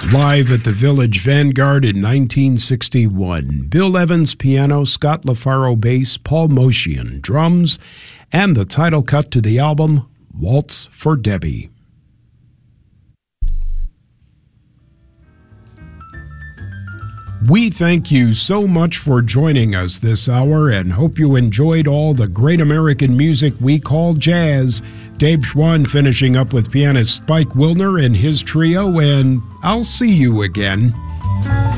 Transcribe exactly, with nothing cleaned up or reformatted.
Live at the Village Vanguard in nineteen sixty-one. Bill Evans piano, Scott LaFaro bass, Paul Motian drums, and the title cut to the album, Waltz for Debbie. We thank you so much for joining us this hour and hope you enjoyed all the great American music we call jazz. Dave Schwann finishing up with pianist Spike Wilner and his trio, and I'll see you again.